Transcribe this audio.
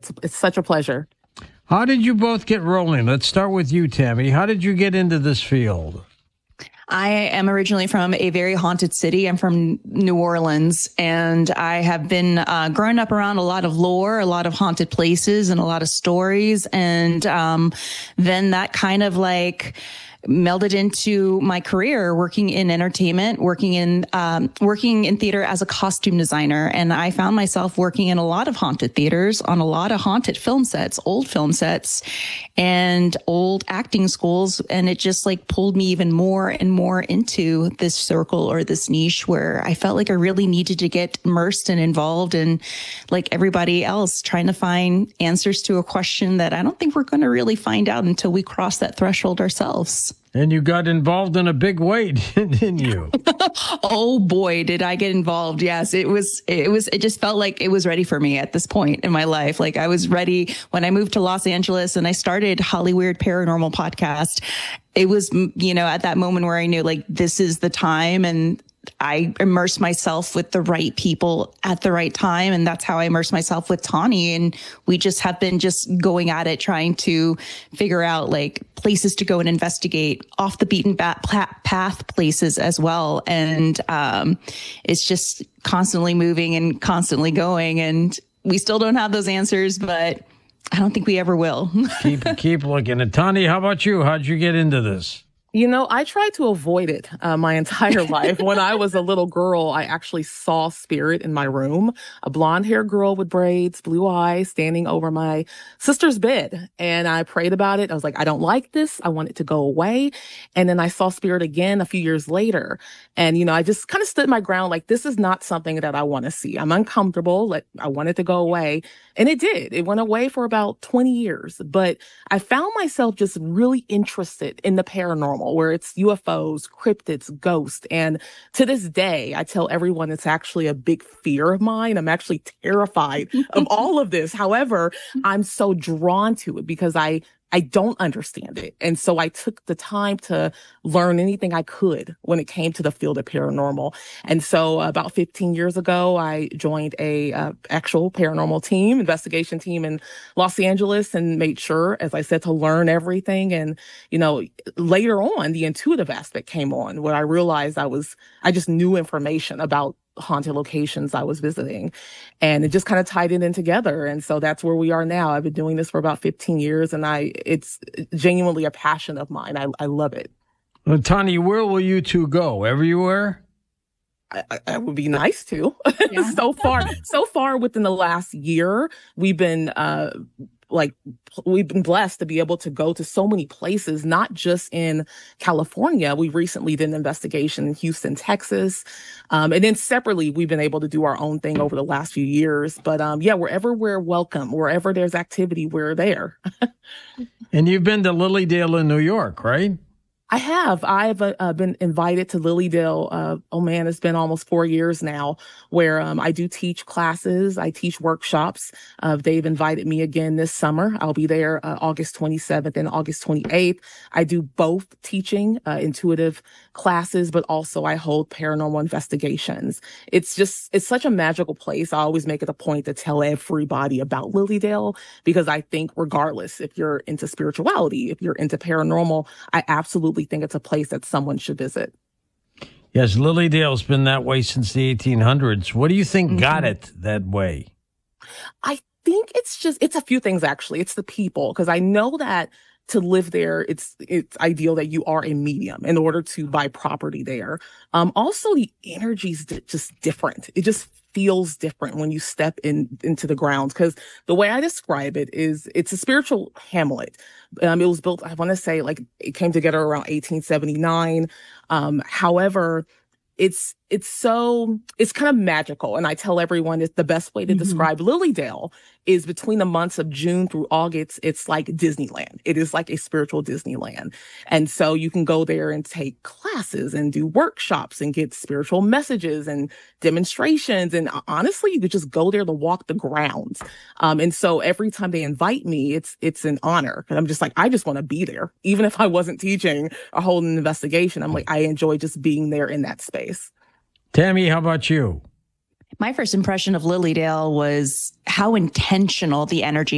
It's such a pleasure. How did you both get rolling? Let's start with you, Tammy. How did you get into this field? I am originally from a very haunted city. I'm from New Orleans, and I have been growing up around a lot of lore, a lot of haunted places, and a lot of stories. And then that kind of like melded into my career, working in entertainment, working in theater as a costume designer. And I found myself working in a lot of haunted theaters, on a lot of haunted film sets, old film sets and old acting schools. And it just like pulled me even more and more into this circle or this niche where I felt like I really needed to get immersed and involved, and like everybody else, trying to find answers to a question that I don't think we're going to really find out until we cross that threshold ourselves. And you got involved in a big way, didn't you? Oh boy, did I get involved. Yes, it just felt like it was ready for me at this point in my life. Like I was ready when I moved to Los Angeles and I started Hollyweird Paranormal Podcast. It was, at that moment where I knew like this is the time, and I immersed myself with the right people at the right time. And that's how I immersed myself with Tawny. And we just have been just going at it, trying to figure out like places to go and investigate, off the beaten path places as well. And it's just constantly moving and constantly going. And we still don't have those answers, but I don't think we ever will. keep looking. And Tawny, how about you? How'd you get into this? I tried to avoid it my entire life. When I was a little girl, I actually saw spirit in my room, a blonde-haired girl with braids, blue eyes, standing over my sister's bed. And I prayed about it. I was like, I don't like this. I want it to go away. And then I saw spirit again a few years later. And, I just kind of stood my ground, like, this is not something that I want to see. I'm uncomfortable. Like, I want it to go away. And it did. It went away for about 20 years. But I found myself just really interested in the paranormal, where it's UFOs, cryptids, ghosts. And to this day, I tell everyone it's actually a big fear of mine. I'm actually terrified of all of this. However, I'm so drawn to it because I don't understand it. And so I took the time to learn anything I could when it came to the field of paranormal. And so about 15 years ago, I joined a actual paranormal team, investigation team in Los Angeles, and made sure, as I said, to learn everything. And, later on, the intuitive aspect came on, where I realized I just knew information about haunted locations I was visiting, and it just kind of tied it in together. And so that's where we are now. I've been doing this for about 15 years, and it's genuinely a passion of mine. I love it. Well, Tawny, where will you two go? Everywhere? I would be nice to. Yeah. So far within the last year, we've been blessed to be able to go to so many places, not just in California. We recently did an investigation in Houston, Texas. And then separately, we've been able to do our own thing over the last few years. But wherever we're welcome, wherever there's activity, we're there. And you've been to Lilydale in New York, right? I have. I've been invited to Lilydale. It's been almost 4 years now, where I do teach classes. I teach workshops. They've invited me again this summer. I'll be there August 27th and August 28th. I do both teaching intuitive classes, but also I hold paranormal investigations. It's such a magical place. I always make it a point to tell everybody about Lilydale, because I think regardless if you're into spirituality, if you're into paranormal, I absolutely think it's a place that someone should visit. Yes, Lilydale's been that way since the 1800s. What do you think got it that way? I think it's a few things, actually. It's the people, because I know that to live there, it's ideal that you are a medium in order to buy property there. Also, the energy's just different. It just feels different when you step into the grounds, because the way I describe it is it's a spiritual hamlet. It was built, I want to say, like, it came together around 1879. However, it's kind of magical. And I tell everyone it's the best way to describe Lilydale is between the months of June through August. It's like Disneyland. It is like a spiritual Disneyland. And so you can go there and take classes and do workshops and get spiritual messages and demonstrations. And honestly, you could just go there to walk the grounds. And so every time they invite me, it's an honor. And I'm just like, I just want to be there. Even if I wasn't teaching or holding an investigation, I'm like, I enjoy just being there in that space. Tammy, how about you? My first impression of Lilydale was how intentional the energy